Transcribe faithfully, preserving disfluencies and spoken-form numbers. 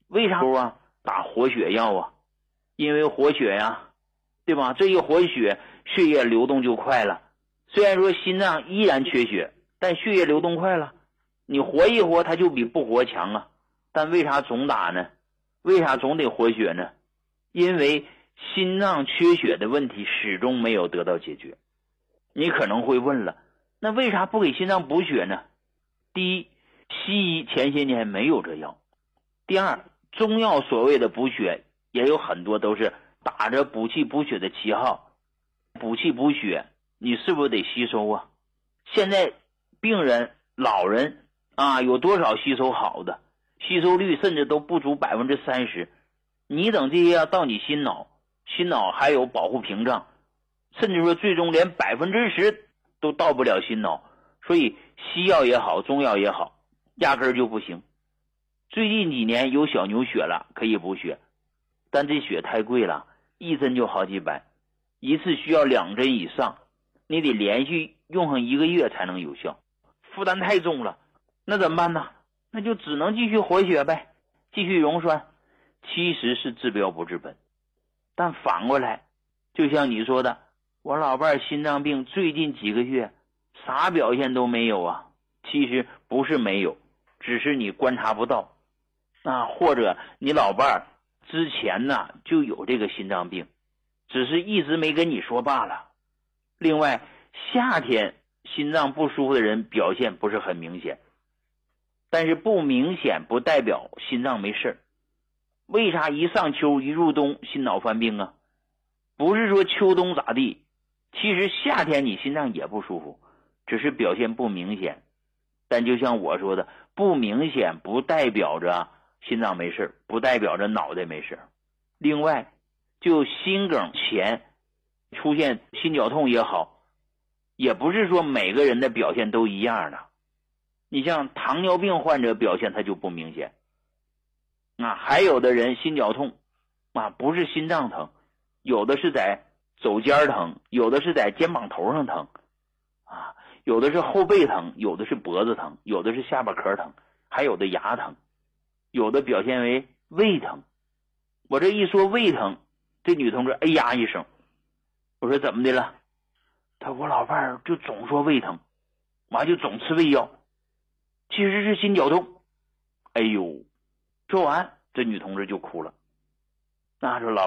为啥啊？打活血药啊，因为活血呀，对吧？这一活血，血液流动就快了。虽然说心脏依然缺血，但血液流动快了，你活一活它就比不活强啊。但为啥总打呢？为啥总得活血呢？因为心脏缺血的问题始终没有得到解决。你可能会问了，那为啥不给心脏补血呢？第一，西医前些年没有这药。第二，中药所谓的补血也有很多都是打着补气补血的旗号，补气补血你是不是得吸收啊？现在病人老人啊，有多少吸收好的？吸收率甚至都不足百分之三十。你等这些要到你心脑，心脑还有保护屏障，甚至说最终连百分之十都到不了心脑。所以西药也好，中药也好，压根儿就不行。最近几年有小牛血了，可以补血，但这血太贵了，一针就好几百，一次需要两针以上，你得连续用上一个月才能有效，负担太重了。那怎么办呢？那就只能继续活血呗，继续溶栓。其实是治标不治本。但反过来，就像你说的，我老伴心脏病最近几个月啥表现都没有啊。其实不是没有，只是你观察不到啊，或者你老伴之前呢就有这个心脏病，只是一直没跟你说罢了。另外，夏天心脏不舒服的人表现不是很明显，但是不明显不代表心脏没事。为啥一上秋一入冬心脑犯病啊？不是说秋冬咋地，其实夏天你心脏也不舒服，只是表现不明显。但就像我说的，不明显不代表着心脏没事，不代表着脑袋没事。另外，就心梗前出现心绞痛也好，也不是说每个人的表现都一样的。你像糖尿病患者表现它就不明显啊，还有的人心绞痛啊，不是心脏疼，有的是在肘尖疼，有的是在肩膀头上疼啊，有的是后背疼，有的是脖子疼，有的是下巴壳疼，还有的牙疼，有的表现为胃疼。我这一说胃疼，这女同志哎呀一声，我说怎么的了？她说我老伴儿就总说胃疼，完就总吃胃药，其实是心绞痛。哎呦，说完这女同志就哭了，那说老